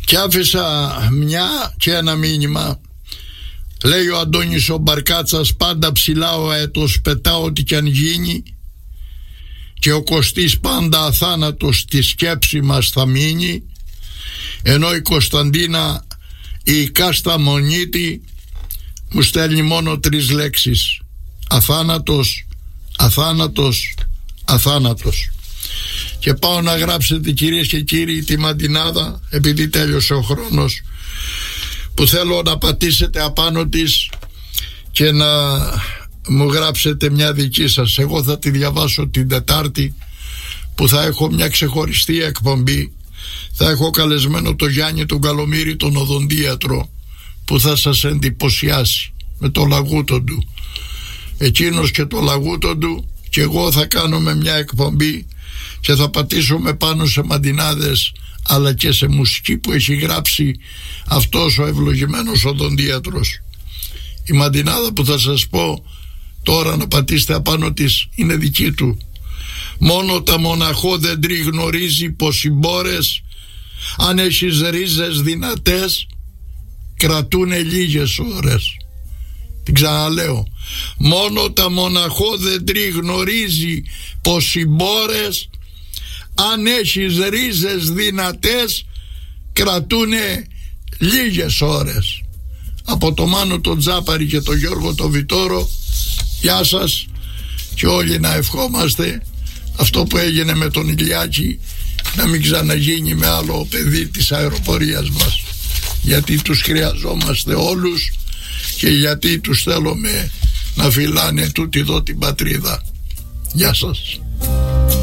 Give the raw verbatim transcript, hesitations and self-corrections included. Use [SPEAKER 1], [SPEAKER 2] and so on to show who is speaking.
[SPEAKER 1] Και άφησα μια και ένα μήνυμα. Λέει ο Αντώνης ο Μπαρκάτσας, πάντα ψηλά ο αετός, πετάω ό,τι κι αν γίνει, και ο Κωστής πάντα αθάνατος στη σκέψη μας θα μείνει. Ενώ η Κωνσταντίνα, η Κάστα Μονίτη, μου στέλνει μόνο τρεις λέξεις: αθάνατος, αθάνατος, αθάνατος. Και πάω να γράψετε, κυρίες και κύριοι, τη μαντινάδα, επειδή τέλειωσε ο χρόνος, που θέλω να πατήσετε απάνω της και να μου γράψετε μια δική σας. Εγώ θα τη διαβάσω την Τετάρτη, που θα έχω μια ξεχωριστή εκπομπή. Θα έχω καλεσμένο το Γιάννη τον Καλομήρη, τον οδοντίατρο, που θα σας εντυπωσιάσει με το λαγούτο του. Εκείνος και το λαγούτο του, και εγώ θα κάνουμε μια εκπομπή και θα πατήσουμε πάνω σε μαντινάδες, αλλά και σε μουσική που έχει γράψει αυτός ο ευλογημένος οδοντίατρος. Η μαντινάδα που θα σας πω τώρα να πατήσετε απάνω της είναι δική του. Μόνο τα μοναχό δέντρι γνωρίζει πως οι μπόρες, αν έχεις ρίζες δυνατές, κρατούνε λίγες ώρες. Την ξαναλέω. Μόνο τα μοναχό δέντρι γνωρίζει πως οι μπόρες, αν έχεις ρίζες δυνατές, κρατούνε λίγες ώρες. Από το Μάνο τον Τζάπαρη και τον Γιώργο τον Βιτόρο, γεια σας, και όλοι να ευχόμαστε αυτό που έγινε με τον Ηλιάκη να μην ξαναγίνει με άλλο παιδί της αεροπορίας μας, γιατί τους χρειαζόμαστε όλους και γιατί τους θέλουμε να φυλάνε τούτη εδώ την πατρίδα. Γεια σας.